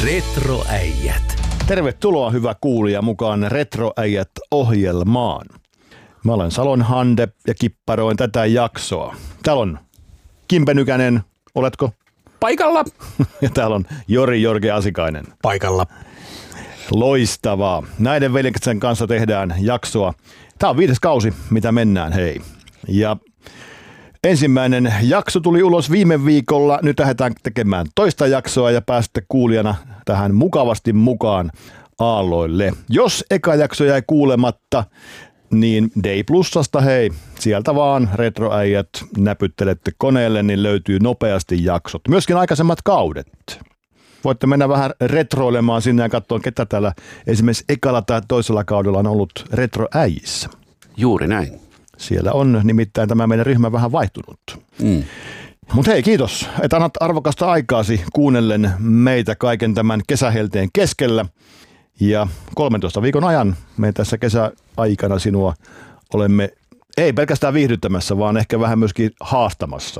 Retroäijät. Tervetuloa hyvä kuulija mukaan Retroäijät-ohjelmaan. Mä olen Salon Hande ja kipparoin tätä jaksoa. Täällä on Kimpe Nykänen, oletko? Paikalla. Ja täällä on Jori Jorge Asikainen. Paikalla. Loistavaa. Näiden veljeksen kanssa tehdään jaksoa. Tää on 5. kausi, mitä mennään, hei. Ja ensimmäinen jakso tuli ulos viime viikolla. Nyt lähdetään tekemään toista jaksoa ja pääsette kuulijana tähän mukavasti mukaan aalloille. Jos eka jakso jäi kuulematta, niin Day Plusasta hei, sieltä vaan Retroäijät näpyttelette koneelle, niin löytyy nopeasti jaksot. Myöskin aikaisemmat kaudet. Voitte mennä vähän retroilemaan sinne ja katsoa, ketä täällä esimerkiksi ekalla tai toisella kaudella on ollut Retroäijissä. Juuri näin. Siellä on nimittäin tämä meidän ryhmä vähän vaihtunut. Mutta hei, kiitos, että annat arvokasta aikaasi kuunnellen meitä kaiken tämän kesähelteen keskellä. Ja 13 viikon ajan me tässä kesäaikana sinua olemme ei pelkästään viihdyttämässä, vaan ehkä vähän myöskin haastamassa.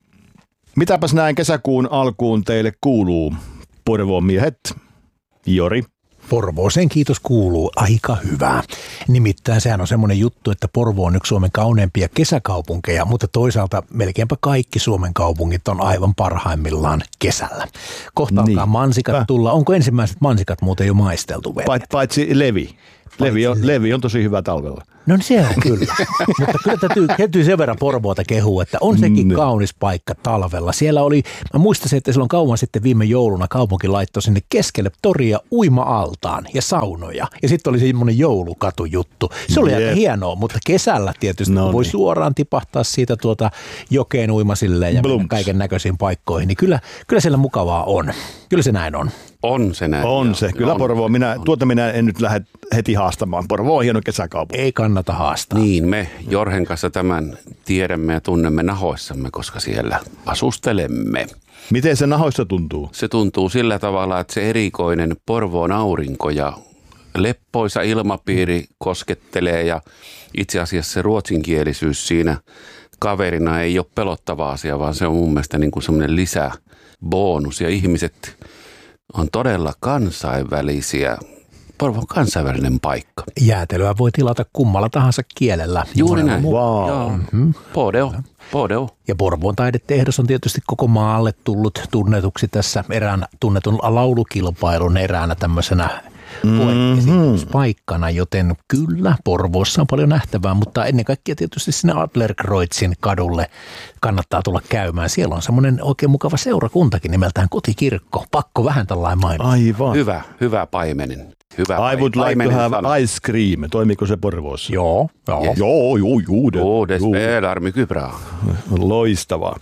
Mitäpäs näin kesäkuun alkuun teille kuuluu, Porvoon miehet? Jori? Porvooseen kiitos kuuluu aika hyvää. Nimittäin sehän on semmoinen juttu, että Porvoo on yksi Suomen kauneimpia kesäkaupunkeja, mutta toisaalta melkeinpä kaikki Suomen kaupungit on aivan parhaimmillaan kesällä. Kohta alkaa mansikat tulla. Onko ensimmäiset mansikat muuten jo maisteltu? Paitsi Levi. Levi on tosi hyvä talvella. No niin se on kyllä, mutta kyllä täytyy sen verran Porvoota kehua, että on sekin kaunis paikka talvella. Siellä oli, mä muistan, että silloin kauan sitten viime jouluna kaupunki laittoi sinne keskelle toria uima-altaan ja saunoja. Ja sitten oli semmoinen joulukatujuttu. Se oli aika hienoa, mutta kesällä tietysti voi suoraan tipahtaa siitä jokeen uimasille ja kaiken näköisiin paikkoihin. Niin kyllä siellä mukavaa on. Kyllä se näin on. On se näin. On se. Kyllä Porvoo. Minä en nyt lähde heti haastamaan. Porvoo on hieno kesäkaupunki. Ei kannata haastaa. Niin, me Jorhen kanssa tämän tiedämme ja tunnemme nahoissamme, koska siellä asustelemme. Miten se nahoissa tuntuu? Se tuntuu sillä tavalla, että se erikoinen Porvoon aurinko ja leppoisa ilmapiiri koskettelee ja itse asiassa se ruotsinkielisyys siinä kaverina ei ole pelottava asia, vaan se on mun mielestä niin kuin semmoinen lisäbonus ja ihmiset on todella kansainvälisiä. Porvoo on kansainvälinen paikka. Jäätelöä voi tilata kummalla tahansa kielellä. Juuri näin. Wow. Podeo. Ja Porvoon taidetehdas on tietysti koko maalle tullut tunnetuksi tässä erään tunnetun laulukilpailun eräänä tämmöisenä paikkana, joten kyllä Porvoossa on paljon nähtävää, mutta ennen kaikkea tietysti sinne Adlercreutzin kadulle kannattaa tulla käymään. Siellä on semmoinen oikein mukava seurakuntakin nimeltään Kotikirkko. Pakko vähän tällainen mainita. Aivan. Hyvä paimenen. I would like to have ice cream. Toimiko se Porvoossa? Joo. Yes. Joo. Det spelar mycket bra. Loistavaa.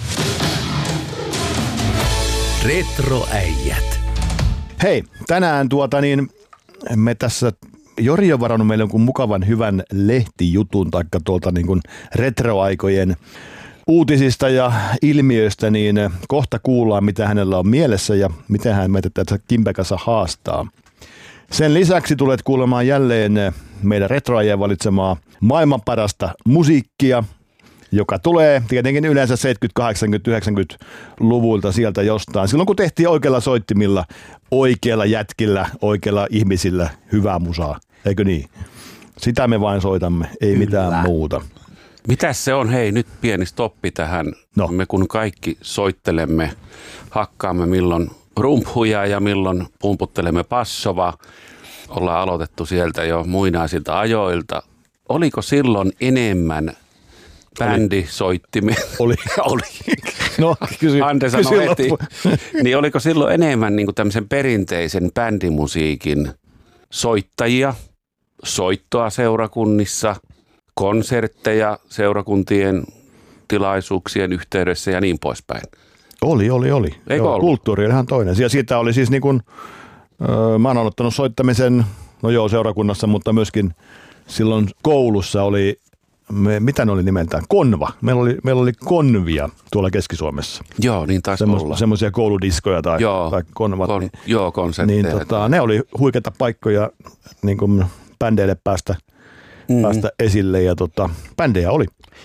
Retroäijät. Hei, tänään me tässä, Jori on varannut meille jonkun mukavan hyvän lehtijutun taikka retroaikojen uutisista ja ilmiöistä, niin kohta kuullaan, mitä hänellä on mielessä ja miten hän meitä tässä Kimpen kanssa haastaa. Sen lisäksi tulet kuulemaan jälleen meidän retroajien valitsemaa maailman parasta musiikkia, joka tulee tietenkin yleensä 70-, 80-, 90-luvulta sieltä jostain. Silloin kun tehtiin oikealla soittimilla, oikealla jätkillä, oikealla ihmisillä hyvää musaa, eikö niin? Sitä me vain soitamme, ei mitään muuta. Mitäs se on? Hei, nyt pieni stoppi tähän. No. Me kun kaikki soittelemme, hakkaamme milloin rumphuja ja milloin pumputtelemme passovaa. Ollaan aloitettu sieltä jo muinaisilta ajoilta. Oliko silloin enemmän bändisoittimia? Oli. No, Hande sanoi heti. Niin oliko silloin enemmän niin kuin tämmöisen perinteisen bändimusiikin soittajia, soittoa seurakunnissa, konsertteja seurakuntien tilaisuuksien yhteydessä ja niin poispäin? Oli. Eikö ollut? Kulttuuri oli ihan toinen. Ja siitä oli siis mä oon aloittanut soittamisen, seurakunnassa, mutta myöskin silloin koulussa oli, mitä ne oli nimeltään? Konva. Meillä oli konvia tuolla Keski-Suomessa. Joo, niin taisi olla. Semmoisia kouludiskoja tai konvat. Konsertteja. Niin, ne oli huikeita paikkoja niin kuin bändeille päästä esille ja bändejä oli.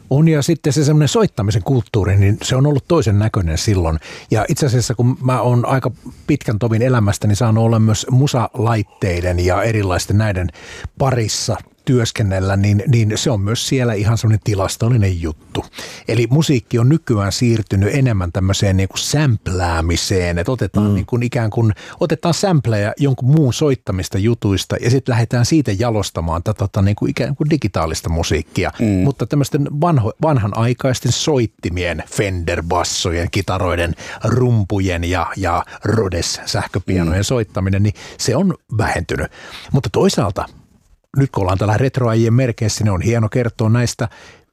On, ja sitten se semmoinen soittamisen kulttuuri, niin se on ollut toisen näköinen silloin. Ja itse asiassa kun mä oon aika pitkän tovin elämästäni saanut olla myös musalaitteiden ja erilaisten näiden parissa työskennellä, niin se on myös siellä ihan semmoinen tilastollinen juttu. Eli musiikki on nykyään siirtynyt enemmän tämmöiseen niin kuin sämpläämiseen, että otetaan niin kuin ikään kuin otetaan sämpleja jonkun muun soittamista jutuista ja sitten lähdetään siitä jalostamaan tätä niin kuin ikään kuin digitaalista musiikkia. Mutta tämmöisten vanhanaikaisten soittimien, Fender-bassojen, kitaroiden, rumpujen ja Rhodes-sähköpianojen soittaminen, niin se on vähentynyt. Mutta toisaalta nyt kun ollaan tällä retroajien merkeissä, niin on hieno kertoa näistä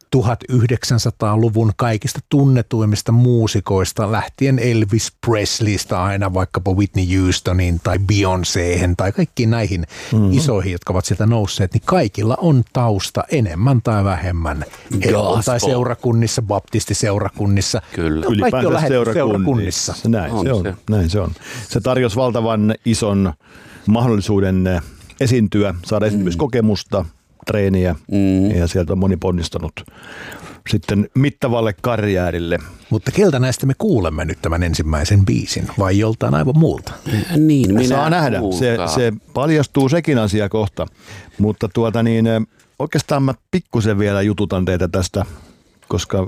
1900-luvun kaikista tunnetuimmista muusikoista, lähtien Elvis Presleystä aina vaikkapa Whitney Houstoniin tai Beyoncéhen tai kaikkiin näihin isoihin, jotka ovat sieltä nousseet, niin kaikilla on tausta enemmän tai vähemmän tai seurakunnissa, baptistiseurakunnissa. Kyllä. Kaikki on lähdetty seurakunnissa. Näin se on. Se tarjosi valtavan ison mahdollisuuden esiintyä, saada esiintymiskokemusta, treeniä ja sieltä on moni ponnistanut sitten mittavalle karjäärille. Mutta keltä näistä me kuulemme nyt tämän ensimmäisen biisin vai joltain aivan muulta? Niin, minä saa nähdä. Se paljastuu sekin asia kohta, mutta oikeastaan mä pikkusen vielä jututan teitä tästä, koska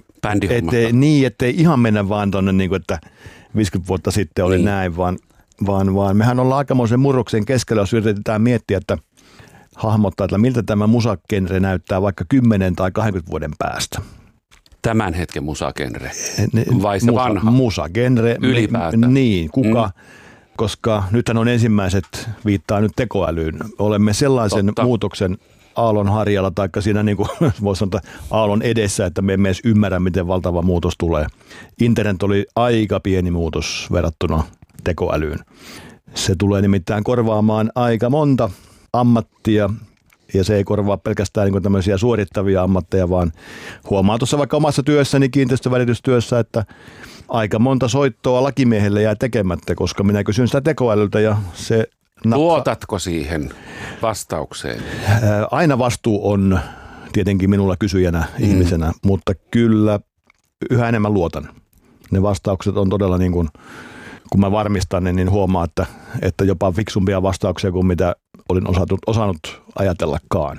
ettei ihan mennä vaan tonne niin kuin, että 50 vuotta sitten oli näin, vaan mehän ollaan aikamoisen murroksen keskellä, jos yritetään miettiä, että hahmottaa, että miltä tämä musagenre näyttää vaikka 10 tai 20 vuoden päästä. Tämän hetken musagenre? Vai se vanha? Musagenre. Ylipäätään. Niin, kuka? Koska nythän on ensimmäiset, viittaa nyt tekoälyyn. Olemme sellaisen muutoksen aallon harjalla, taikka siinä niin kuin voisi sanoa aallon edessä, että me emme edes ymmärrä, miten valtava muutos tulee. Internet oli aika pieni muutos verrattuna tekoälyyn. Se tulee nimittäin korvaamaan aika monta ammattia, ja se ei korvaa pelkästään niin kuin tämmöisiä suorittavia ammatteja, vaan huomaa tuossa vaikka omassa työssäni, kiinteistövälitystyössä, että aika monta soittoa lakimiehelle jää tekemättä, koska minä kysyn sitä tekoälyltä ja se luotatko siihen vastaukseen? Aina vastuu on tietenkin minulla kysyjänä ihmisenä, mutta kyllä yhä enemmän luotan. Ne vastaukset on todella niin kuin, kun mä varmistan ne, niin huomaa, että jopa fiksumpia vastauksia kuin mitä olin osannut ajatellakaan.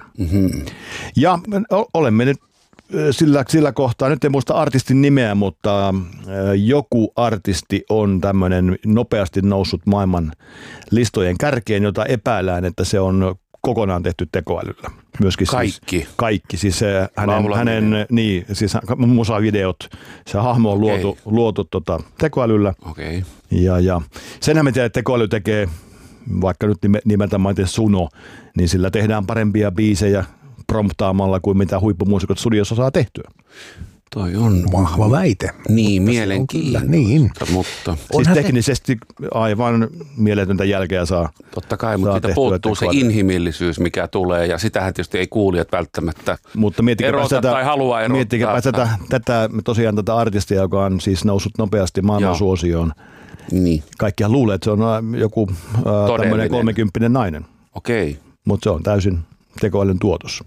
Ja olemme nyt sillä kohtaa, nyt en muista artistin nimeä, mutta joku artisti on tämmöinen nopeasti noussut maailman listojen kärkeen, jota epäillään, että se on kokonaan tehty tekoälyllä. Myöskin kaikki. Siis hänen musavideot, se hahmo on luotu tekoälyllä. Okay. Ja senhän me tiedät, että tekoäly tekee, vaikka nyt nimeltä mainitsen Suno, niin sillä tehdään parempia biisejä promptaamalla kuin mitä huippumuusikot studiossa saa tehtyä. Toi on vahva väite. Niin, mielenkiintoista. Niin. Mutta siis teknisesti aivan mieletöntä jälkeä saa. Totta kai, mutta siitä puuttuu se inhimillisyys, mikä tulee, ja sitähän tietysti ei kuulijat välttämättä erota tai halua erottaa. Miettikääpä tätä artistia, joka on siis noussut nopeasti maailman suosioon. Niin. Kaikkihan luulee, että se on joku tämmöinen 30 nainen. Okei. Mutta se on täysin tekoälyn tuotos.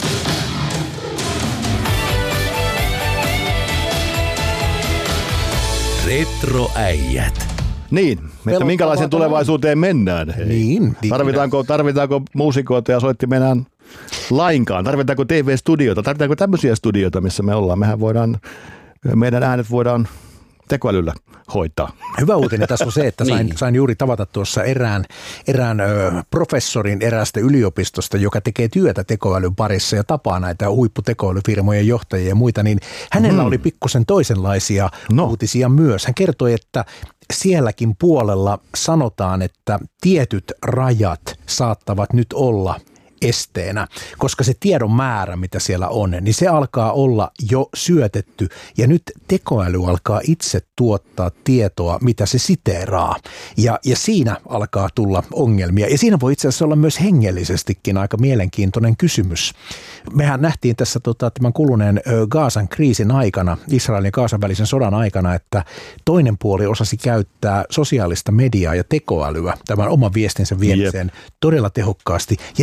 Retroäijät. Niin, että minkälaiseen tulevaisuuteen mennään? Hei. Niin. Tarvitaanko muusikoita ja soittimenään lainkaan? Tarvitaanko TV-studioita? Tarvitaanko tämmöisiä studioita, missä me ollaan? Meidän äänet voidaan tekoälyllä hoitaa. Hyvä uutinen tässä on se, että sain juuri tavata tuossa erään professorin eräästä yliopistosta, joka tekee työtä tekoälyn parissa ja tapaa näitä huipputekoälyfirmojen johtajia ja muita, niin hänellä oli pikkusen toisenlaisia uutisia myös. Hän kertoi, että sielläkin puolella sanotaan, että tietyt rajat saattavat nyt olla esteenä, koska se tiedon määrä, mitä siellä on, niin se alkaa olla jo syötetty ja nyt tekoäly alkaa itse tuottaa tietoa, mitä se siteeraa ja siinä alkaa tulla ongelmia ja siinä voi itse asiassa olla myös hengellisestikin aika mielenkiintoinen kysymys. Mehän nähtiin tässä tämän kuluneen Gazan kriisin aikana, Israelin ja Gazan välisen sodan aikana, että toinen puoli osasi käyttää sosiaalista mediaa ja tekoälyä tämän oman viestinsä viemiseen todella tehokkaasti ja jopa sitten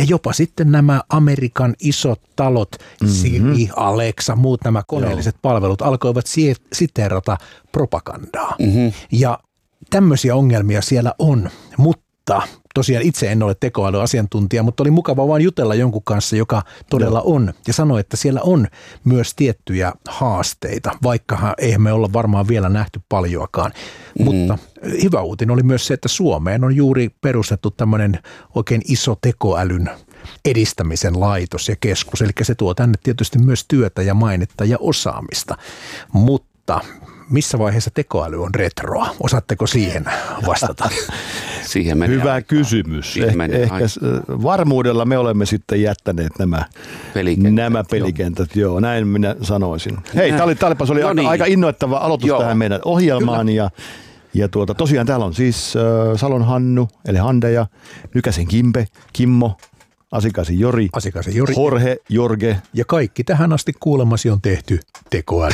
sitten nämä Amerikan isot talot, Siri, Alexa, muut nämä koneelliset palvelut alkoivat siteerata propagandaa. Ja tämmöisiä ongelmia siellä on, mutta tosiaan itse en ole tekoälyasiantuntija, mutta oli mukava vaan jutella jonkun kanssa, joka todella on. Ja sanoi, että siellä on myös tiettyjä haasteita, vaikka eihän me olla varmaan vielä nähty paljoakaan. Mutta hyvä uutinen oli myös se, että Suomeen on juuri perustettu tämmöinen oikein iso tekoälyn edistämisen laitos ja keskus. Eli se tuo tänne tietysti myös työtä ja mainetta ja osaamista. Mutta missä vaiheessa tekoäly on retroa? Osaatteko siihen vastata? Siihen menee Hyvä aikaa. kysymys. Siihen Ehkä varmuudella me olemme sitten jättäneet nämä pelikentät. Joo, näin minä sanoisin. Hei, talipas oli aika innoittava aloitus tähän meidän ohjelmaan. Ja tosiaan täällä on siis Salon Hannu, eli Hande ja Nykäsen Kimmo, Asikaisen Jori, Jorge. Ja kaikki tähän asti kuulemasi on tehty tekoäly.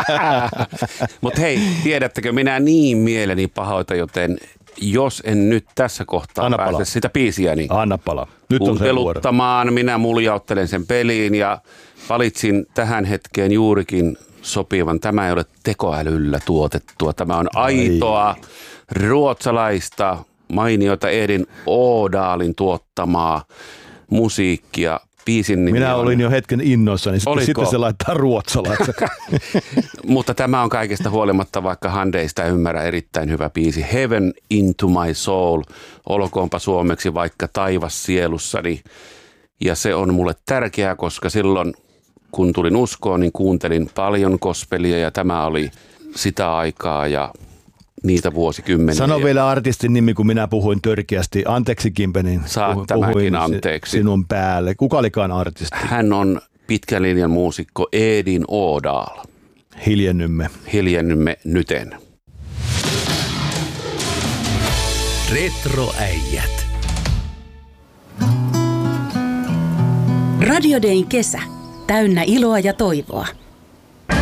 Mutta hei, tiedättekö, minä niin mieleni pahoita, joten jos en nyt tässä kohtaa pääse sitä biisiä, niin anna pala. Nyt on se vuoro. Minä muljauttelen sen peliin ja valitsin tähän hetkeen juurikin sopivan. Tämä ei ole tekoälyllä tuotettua. Tämä on aitoa, ruotsalaista, mainiota Edin Ådalin tuottamaa musiikkia. Minä olin jo hetken innoissani, sitten se laittaa ruotsalaisen. Mutta tämä on kaikesta huolimatta, vaikka Handeista ymmärrä, erittäin hyvä biisi. Heaven into my soul, olkoonpa suomeksi vaikka taivas sielussani. Ja se on mulle tärkeää, koska silloin kun tulin uskoon, niin kuuntelin paljon gospelia ja tämä oli sitä aikaa ja niitä vuosikymmeniä. Sano vielä artistin nimi, kun minä puhuin törkeästi. Anteeksi Kimpe, niin puhuin anteeksi. Sinun päälle. Kuka olikaan artisti? Hän on pitkän linjan muusikko Edin Ådal. Hiljennymme nyten. Retroäijät. Radio Dayn kesä. Täynnä iloa ja toivoa.